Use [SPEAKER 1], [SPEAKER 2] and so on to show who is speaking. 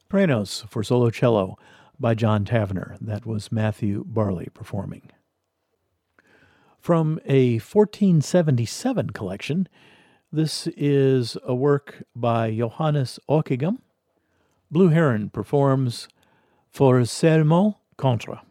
[SPEAKER 1] Praenos for solo cello by John Tavener. That was Matthew Barley performing. From a 1477 collection, this is a work by Johannes Ockeghem. Blue Heron performs For Sermo Contre.